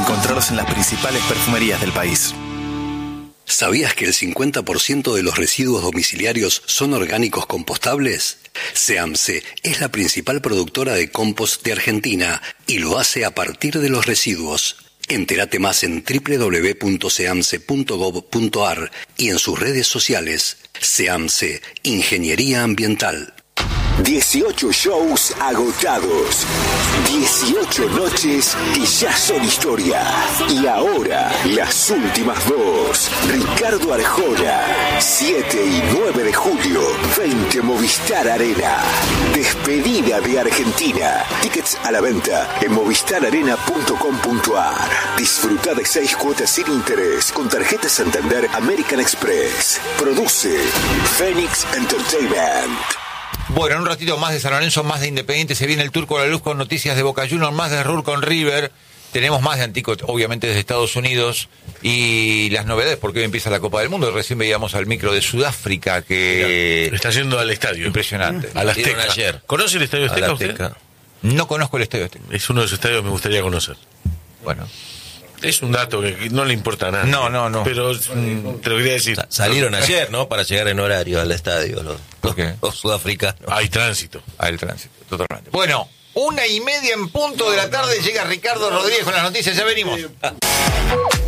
encontrarlos en las principales perfumerías del país. ¿Sabías que el 50% de los residuos domiciliarios son orgánicos compostables? SEAMSE es la principal productora de compost de Argentina y lo hace a partir de los residuos. Entérate más en www.seamse.gov.ar y en sus redes sociales. SEAMSE, Ingeniería Ambiental. 18 shows agotados, 18 noches que ya son historia. Y ahora, las últimas dos. Ricardo Arjona, 7 y 9 de julio, 20 Movistar Arena. Despedida de Argentina. Tickets a la venta en movistararena.com.ar. Disfruta de 6 cuotas sin interés con tarjeta Santander American Express. Produce Phoenix Entertainment. Bueno, en un ratito más de San Lorenzo, más de Independiente, se viene el Turco a la Luz con noticias de Boca Juniors, más de Ruhr con River, tenemos más de Antico, obviamente desde Estados Unidos, y las novedades, porque hoy empieza la Copa del Mundo, recién veíamos al micro de Sudáfrica, que... Está yendo al estadio. Impresionante. Al Azteca. Ayer. ¿Conoce el Estadio Azteca usted? No conozco el Estadio Azteca. Es uno de esos estadios que me gustaría conocer. Bueno. Es un dato que no le importa nada. No. Pero te lo quería decir. Salieron ayer, ¿no? Para llegar en horario al estadio los sudafricanos. Hay tránsito. Hay el tránsito, totalmente. Bueno, 1:30 en punto de la tarde llega Ricardo Rodríguez con las noticias. Ya venimos.